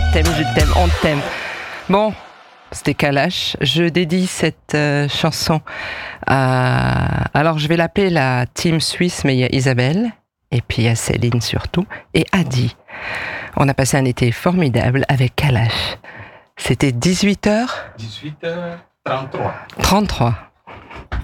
on t'aime. Bon, c'était Kalash. Je dédie cette chanson à... Alors, je vais l'appeler la team suisse, mais il y a Isabelle, et puis il y a Céline surtout, et Adi. On a passé un été formidable avec Kalash. C'était 18h 18h33. 33.